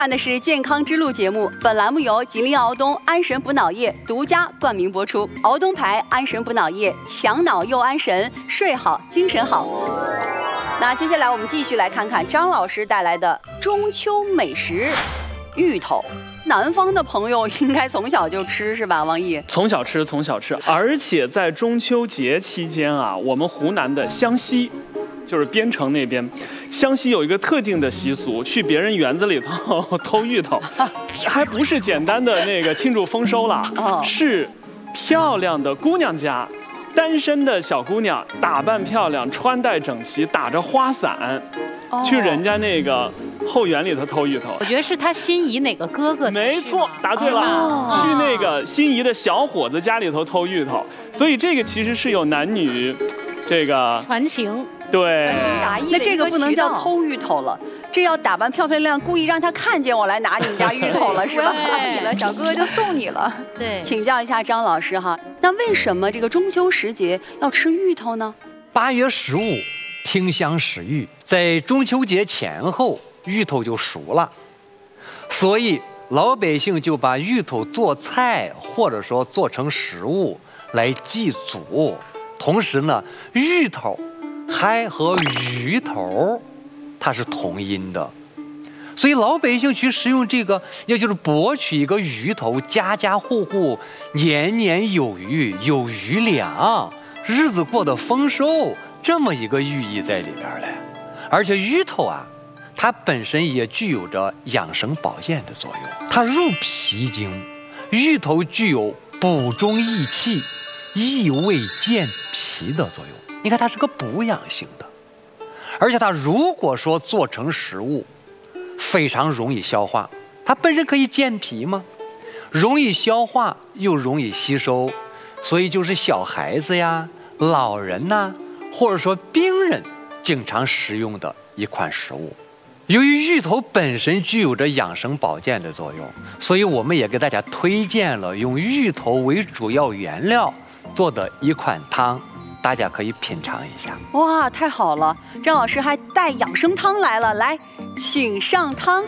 看的是健康之路节目，本栏目由吉林敖东安神补脑液独家冠名播出。敖东牌安神补脑液，强脑又安神，睡好精神好。那接下来我们继续来看看张老师带来的中秋美食——芋头。南方的朋友应该从小就吃是吧，王毅？ 从小吃，而且在中秋节期间啊，我们湖南的湘西，就是边城那边，湘西有一个特定的习俗，去别人园子里头偷芋头，还不是简单的那个庆祝丰收了，是漂亮的姑娘家，单身的小姑娘打扮漂亮，穿戴整齐，打着花伞，去人家那个后园里头偷芋头。 我觉得是他心仪哪个哥哥。 没错，答对了，去那个心仪的小伙子家里头偷芋头。所以这个其实是有男女这个传情。 对， 那这个不能叫偷芋头了，这要打扮漂漂亮亮，故意让他看见我来拿你们家芋头了，是吧？ 送你了，小哥哥就送你了。 对， 请教一下张老师哈，那为什么这个中秋时节要吃芋头呢 ？8月15，听香识芋，在中秋节前后，芋头就熟了，所以老百姓就把芋头做菜，或者说做成食物来祭祖。同时呢，芋头还和鱼头它是同音的，所以老百姓去食用这个，也就是博取一个芋头，家家户户年年有余，有余粮，日子过得丰收，这么一个寓意在里边嘞。而且芋头啊，它本身也具有着养生保健的作用，它入脾经，芋头具有补中益气、益胃健脾的作用。你看它是个补养性的，而且它如果说做成食物，非常容易消化。它本身可以健脾吗？容易消化又容易吸收，所以就是小孩子呀、老人呐，或者说病人经常食用的一款食物。由于芋头本身具有着养生保健的作用，所以我们也给大家推荐了用芋头为主要原料做的一款汤。大家可以品尝一下。 哇，太好了！张老师还带养生汤来了，来，请上汤。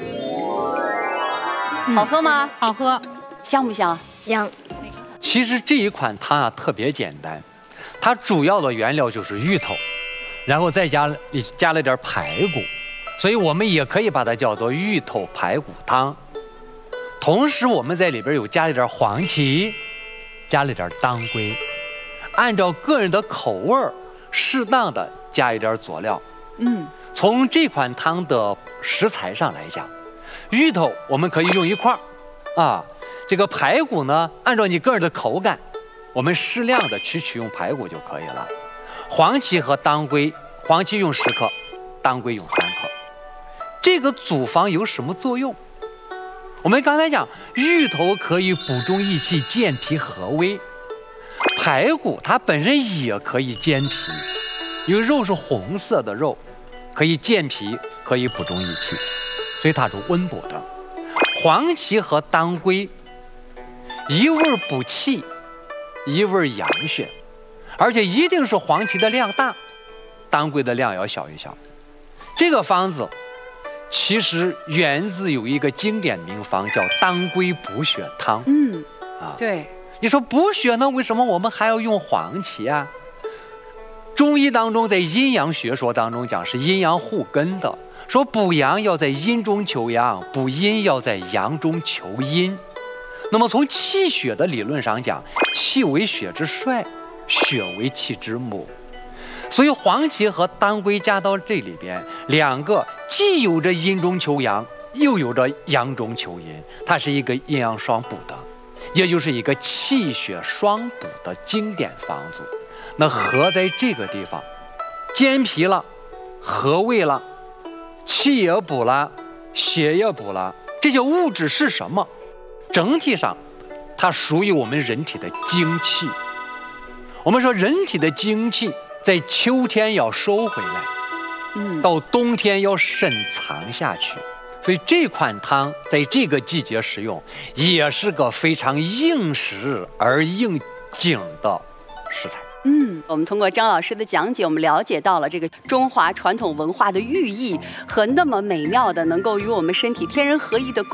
好喝吗？ 好喝。 香不香？ 香。 其实这一款汤啊特别简单，它主要的原料就是芋头，然后再加了点排骨，所以我们也可以把它叫做芋头排骨汤。同时我们在里边有加了点黄芪，加了点当归。按照个人的口味适当的加一点佐料。从这款汤的食材上来讲，芋头我们可以用一块啊，这个排骨呢，按照你个人的口感，我们适量的取用排骨就可以了。黄芪和当归，黄芪用10克，当归用3克。这个组方有什么作用？我们刚才讲，芋头可以补中益气、健脾和胃。排骨它本身也可以健脾，因为肉是红色的肉，可以健脾，可以补中益气，所以它是温补的。黄芪和当归，一味补气，一味养血，而且一定是黄芪的量大，当归的量要小一小。这个方子其实源自有一个经典名方叫当归补血汤。 对。 你说补血呢？为什么我们还要用黄芪啊？中医当中在阴阳学说当中讲是阴阳互根的，说补阳要在阴中求阳，补阴要在阳中求阴。那么从气血的理论上讲，气为血之帅，血为气之母，所以黄芪和当归加到这里边，两个既有着阴中求阳，又有着阳中求阴，它是一个阴阳双补的，也就是一个气血双补的经典方子。那合在这个地方，健脾了，和胃了，气也补了，血也补了。这些物质是什么？整体上它属于我们人体的精气。我们说人体的精气在秋天要收回来，到冬天要深藏下去。所以这款汤在这个季节食用，也是个非常应时而应景的食材。 我们通过张老师的讲解，我们了解到了这个中华传统文化的寓意和那么美妙的能够与我们身体天人合一的